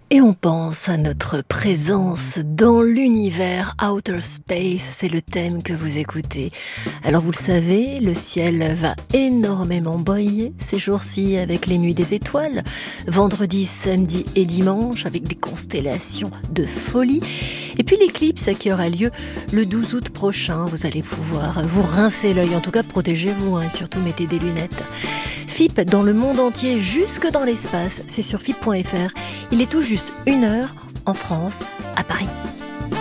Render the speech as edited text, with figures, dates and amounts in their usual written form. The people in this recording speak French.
Et on pense à notre présence dans l'univers Outer Space, c'est le thème que vous écoutez. Alors vous le savez, le ciel va énormément briller ces jours-ci avec les nuits des étoiles, vendredi, samedi et dimanche avec des constellations de folie. Et puis l'éclipse qui aura lieu le 12 août prochain, vous allez pouvoir vous rincer l'œil, en tout cas protégez-vous et surtout mettez des lunettes. FIP dans le monde entier, jusque dans l'espace, c'est sur FIP.fr. Il est tout juste 1 heure en France, à Paris.